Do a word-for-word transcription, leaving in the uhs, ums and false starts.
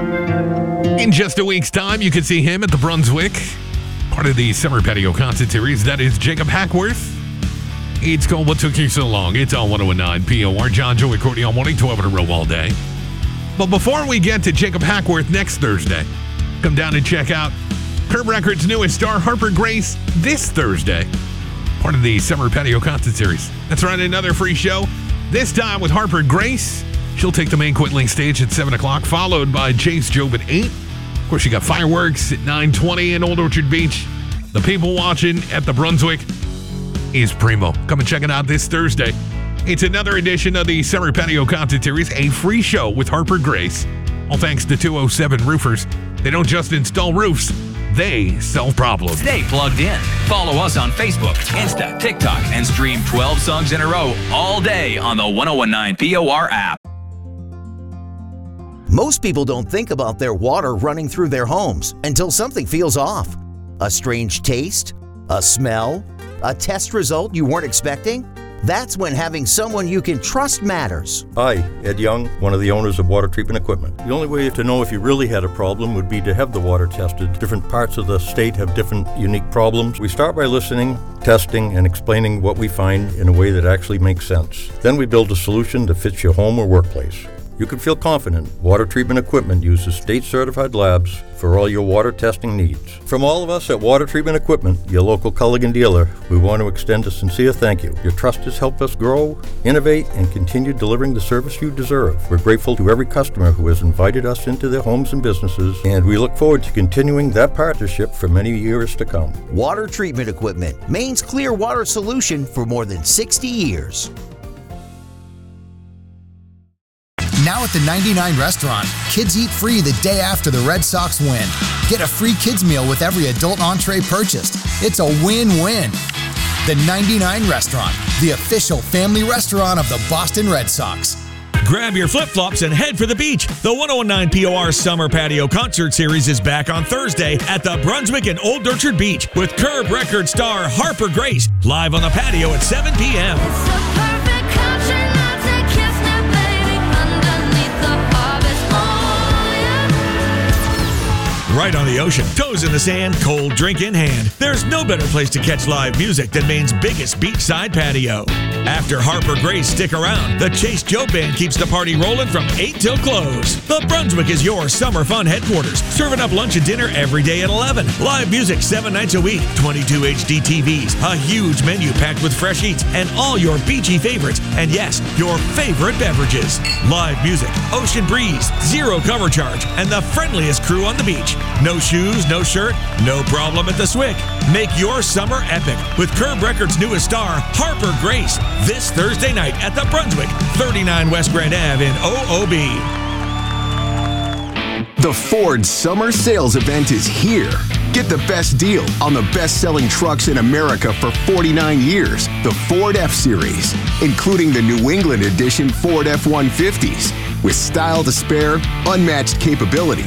In just a week's time, you can see him at the Brunswick, part of the Summer Patio Concert Series. That is Jacob Hackworth. It's called What Took You So Long. It's on one oh nine P O R. John, Joey, Courtney all morning, twelve in a row all day. But before we get to Jacob Hackworth next Thursday, come down and check out Curb Records' newest star, Harper Grace, this Thursday, part of the Summer Patio Concert Series. That's right, another free show, this time with Harper Grace. She'll take the main Quit Link stage at seven o'clock, followed by Chase Job at eight. Of course, you got fireworks at nine twenty in Old Orchard Beach. The people watching at the Brunswick is Primo. Come and check it out this Thursday. It's another edition of the Summer Patio Concert Series, a free show with Harper Grace. All thanks to two oh seven Roofers. They don't just install roofs, they solve problems. Stay plugged in. Follow us on Facebook, Insta, TikTok, and stream twelve songs in a row all day on the ten nineteen P O R app. Most people don't think about their water running through their homes until something feels off. A strange taste? A smell? A test result you weren't expecting? That's when having someone you can trust matters. Hi, Ed Young, one of the owners of Water Treatment Equipment. The only way to know if you really had a problem would be to have the water tested. Different parts of the state have different unique problems. We start by listening, testing, and explaining what we find in a way that actually makes sense. Then we build a solution that fits your home or workplace. You can feel confident Water Treatment Equipment uses state-certified labs for all your water testing needs. From all of us at Water Treatment Equipment, your local Culligan dealer, we want to extend a sincere thank you. Your trust has helped us grow, innovate, and continue delivering the service you deserve. We're grateful to every customer who has invited us into their homes and businesses, and we look forward to continuing that partnership for many years to come. Water Treatment Equipment, Maine's clear water solution for more than sixty years. Now at the ninety-nine Restaurant, kids eat free the day after the Red Sox win. Get a free kids meal with every adult entree purchased. It's a win-win. The ninety-nine Restaurant, the official family restaurant of the Boston Red Sox. Grab your flip-flops and head for the beach. The ten nineteen P O R Summer Patio Concert Series is back on Thursday at the Brunswick and Old Orchard Beach with Curb Record star Harper Grace live on the patio at seven p.m. Right on the ocean, toes in the sand, cold drink in hand. There's no better place to catch live music than Maine's biggest beachside patio. After Harper Grace, stick around. The Chase Joe Band keeps the party rolling from eight till close. The Brunswick is your summer fun headquarters, serving up lunch and dinner every day at eleven. Live music seven nights a week, twenty-two H D T Vs, a huge menu packed with fresh eats, and all your beachy favorites, and yes, your favorite beverages. Live music, ocean breeze, zero cover charge, and the friendliest crew on the beach. No shoes, no shirt, no problem at the Swick. Make your summer epic with Curb Records' newest star, Harper Grace, this Thursday night at the Brunswick, thirty-nine West Grand Avenue in O O B. The Ford Summer Sales Event is here. Get the best deal on the best-selling trucks in America for forty-nine years, the Ford F-Series, including the New England Edition Ford F one fifties. With style to spare, unmatched capability,